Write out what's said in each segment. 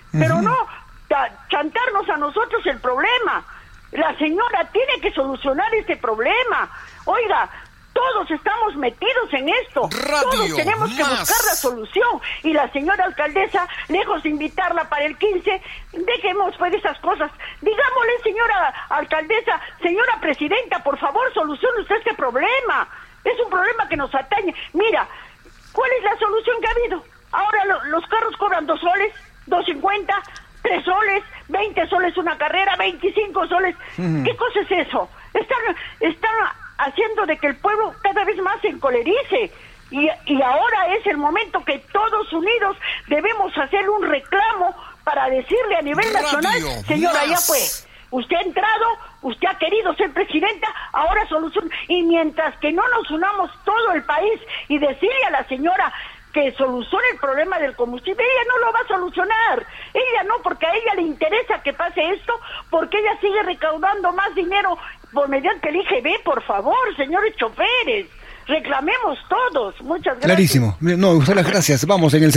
pero no chantarnos a nosotros el problema. La señora tiene que solucionar este problema. Oiga, todos estamos metidos en esto. Todos tenemos que buscar la solución. Y la señora alcaldesa, lejos de invitarla para el 15, dejemos pues esas cosas. Digámosle, señora alcaldesa, señora presidenta, por favor, solucione usted este problema. Es un problema que nos atañe. Mira, ¿cuál es la solución que ha habido? Ahora los carros cobran 2 soles, 2.50, 3 soles, 20 soles una carrera, 25 soles. ¿Qué cosa es eso? Están haciendo de que el pueblo cada vez más se encolerice. Y ahora es el momento que todos unidos debemos hacer un reclamo para decirle a nivel nacional, señora, ya fue. Usted ha entrado, usted ha querido ser presidenta, ahora soluciona. Y mientras que no nos unamos todo el país y decirle a la señora que solucione el problema del combustible, ella no lo va a solucionar. Ella no, porque a ella le interesa que pase esto, porque ella sigue recaudando más dinero por mediante el IGB. Por favor, señores choferes, reclamemos todos. Muchas gracias. Clarísimo. No, muchas gracias. Vamos, en el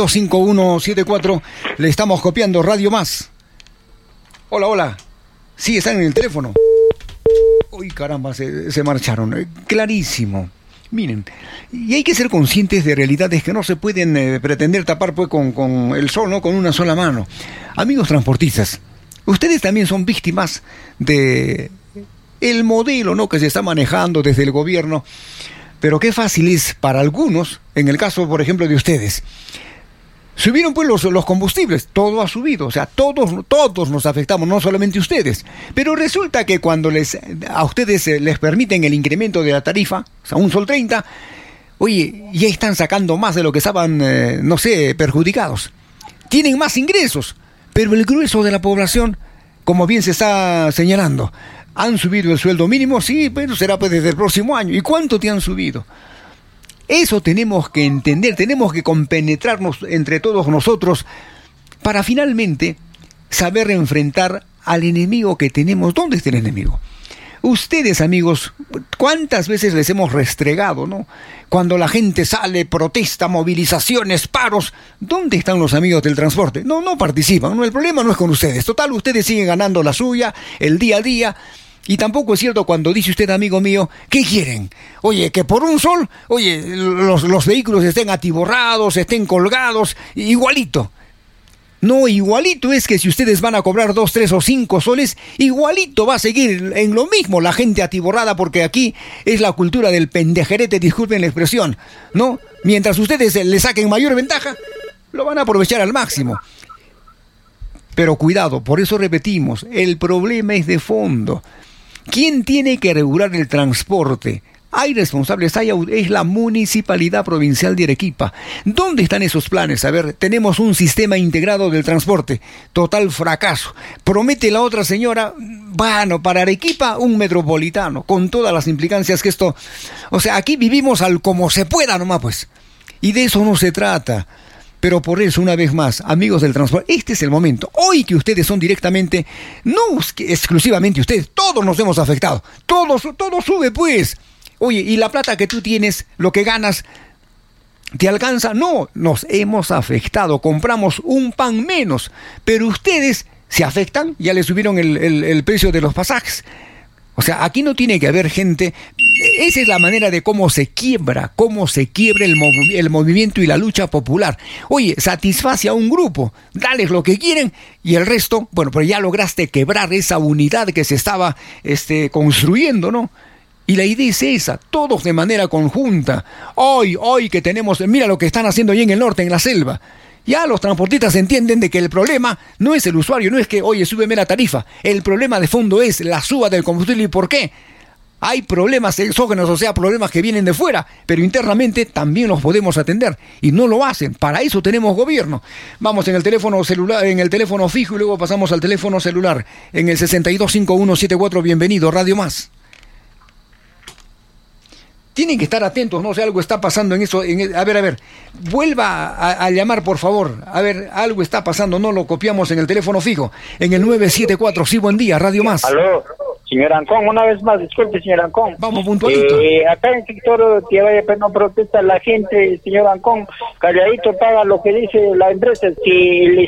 625174 le estamos copiando Radio Más. Hola, hola. Sí, están en el teléfono. Uy, caramba, se marcharon. Clarísimo. Miren, y hay que ser conscientes de realidades que no se pueden pretender tapar pues con el sol, ¿no? Con una sola mano. Amigos transportistas, ustedes también son víctimas de el modelo, ¿no?, que se está manejando desde el gobierno, pero qué fácil es para algunos, en el caso, por ejemplo, de ustedes. Subieron pues los combustibles, todo ha subido, o sea, todos nos afectamos, no solamente ustedes. Pero resulta que cuando a ustedes les permiten el incremento de la tarifa, o sea, 1.30 sol, oye, ya están sacando más de lo que estaban, perjudicados. Tienen más ingresos, pero el grueso de la población, como bien se está señalando, han subido el sueldo mínimo, sí, pero será pues desde el próximo año. ¿Y cuánto te han subido? Eso tenemos que entender, tenemos que compenetrarnos entre todos nosotros para finalmente saber enfrentar al enemigo que tenemos. ¿Dónde está el enemigo? Ustedes, amigos, ¿cuántas veces les hemos restregado, no? Cuando la gente sale, protesta, movilizaciones, paros, ¿dónde están los amigos del transporte? No participan, no, el problema no es con ustedes. Total, ustedes siguen ganando la suya, el día a día. Y tampoco es cierto cuando dice usted, amigo mío, ¿qué quieren? Oye, que por 1 sol, oye, los vehículos estén atiborrados, estén colgados, igualito. No, igualito es que si ustedes van a cobrar 2, 3 o 5 soles, igualito va a seguir en lo mismo la gente atiborrada, porque aquí es la cultura del pendejerete, disculpen la expresión, ¿no? Mientras ustedes le saquen mayor ventaja, lo van a aprovechar al máximo. Pero cuidado, por eso repetimos, el problema es de fondo. ¿Quién tiene que regular el transporte? Hay responsables, es la Municipalidad Provincial de Arequipa. ¿Dónde están esos planes? A ver, tenemos un sistema integrado del transporte. Total fracaso. Promete la otra señora, bueno, para Arequipa un metropolitano, con todas las implicancias que esto... O sea, aquí vivimos al como se pueda nomás, pues. Y de eso no se trata. Pero por eso, una vez más, amigos del transporte, este es el momento. Hoy que ustedes son directamente, no exclusivamente ustedes, todos nos hemos afectado. Todo sube, pues. Oye, ¿y la plata que tú tienes, lo que ganas, te alcanza? No, nos hemos afectado. Compramos un pan menos. Pero ustedes se afectan, ya le subieron el precio de los pasajes. O sea, aquí no tiene que haber gente. Esa es la manera de cómo se quiebra el movimiento y la lucha popular. Oye, satisface a un grupo, dales lo que quieren y el resto, bueno, pero ya lograste quebrar esa unidad que se estaba construyendo, ¿no? Y la idea es esa, todos de manera conjunta. Hoy que tenemos, mira lo que están haciendo allí en el norte, en la selva. Ya los transportistas entienden de que el problema no es el usuario, no es que, oye, súbeme la tarifa. El problema de fondo es la suba del combustible. ¿Y por qué? Hay problemas exógenos, o sea, problemas que vienen de fuera, pero internamente también los podemos atender y no lo hacen. Para eso tenemos gobierno. Vamos en el teléfono celular, en el teléfono fijo y luego pasamos al teléfono celular. En el 625174, bienvenido, Radio Más. Tienen que estar atentos, no sé, algo está pasando en eso. A ver, vuelva a llamar, por favor. A ver, algo está pasando, no lo copiamos en el teléfono fijo. En el 974, sí, buen día, Radio Más. Aló, señor Ancón, una vez más, disculpe, señor Ancón. Vamos, puntualito. Acá en sector Tierra no protesta la gente, señor Ancón. Calladito paga lo que dice la empresa. Si